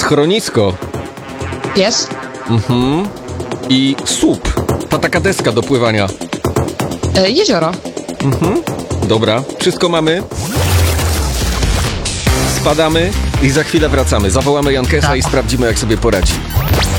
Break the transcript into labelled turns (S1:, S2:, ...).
S1: Schronisko.
S2: Pies.
S1: I słup. Ta taka deska do pływania.
S2: Jezioro.
S1: Dobra, wszystko mamy. Spadamy i za chwilę wracamy. Zawołamy Jankesa i sprawdzimy, jak sobie poradzi.